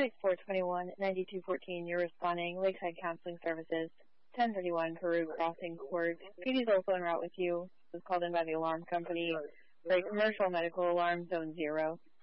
Flight 421-9214, you're responding. Lakeside Counseling Services, 1031 Peru Crossing Court. PD's old phone route with you was called in by the alarm company for a commercial medical alarm, Zone 0.